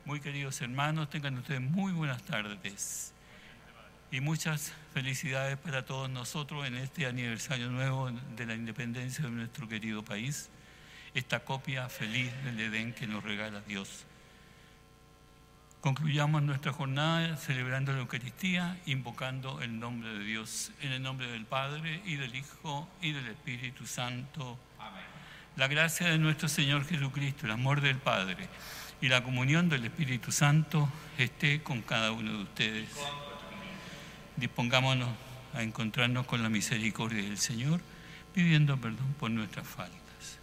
Muy queridos hermanos, tengan ustedes muy buenas tardes y muchas felicidades para todos nosotros en este aniversario nuevo de la independencia de nuestro querido país, esta copia feliz del Edén que nos regala Dios. Concluyamos nuestra jornada celebrando la Eucaristía, invocando el nombre de Dios, en el nombre del Padre, y del Hijo, y del Espíritu Santo. Amén. La gracia de nuestro Señor Jesucristo, el amor del Padre y la comunión del Espíritu Santo esté con cada uno de ustedes. Dispongámonos a encontrarnos con la misericordia del Señor, pidiendo perdón por nuestras faltas.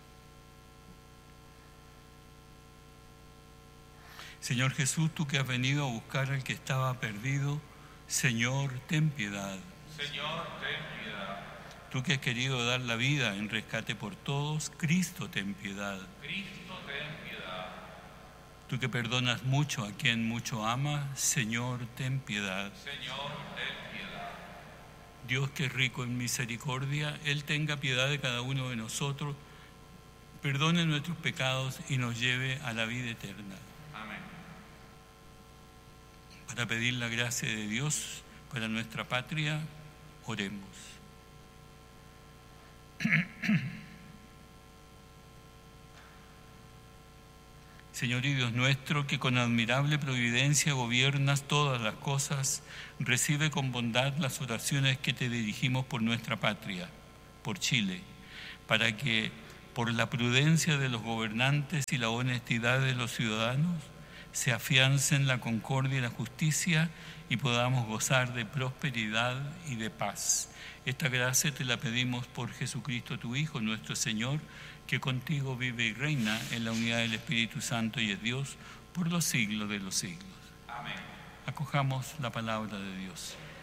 Señor Jesús, tú que has venido a buscar al que estaba perdido, Señor, ten piedad. Señor, ten piedad. Tú que has querido dar la vida en rescate por todos, Cristo, ten piedad. Cristo, ten piedad. Tú que perdonas mucho a quien mucho ama, Señor, ten piedad. Señor, ten piedad. Dios que es rico en misericordia, Él tenga piedad de cada uno de nosotros, perdone nuestros pecados y nos lleve a la vida eterna. Amén. Para pedir la gracia de Dios para nuestra patria, oremos. Señor y Dios nuestro, que con admirable providencia gobiernas todas las cosas, recibe con bondad las oraciones que te dirigimos por nuestra patria, por Chile, para que, por la prudencia de los gobernantes y la honestidad de los ciudadanos, se afiancen la concordia y la justicia y podamos gozar de prosperidad y de paz. Esta gracia te la pedimos por Jesucristo, tu Hijo, nuestro Señor, que contigo vive y reina en la unidad del Espíritu Santo y es Dios por los siglos de los siglos. Amén. Acojamos la palabra de Dios.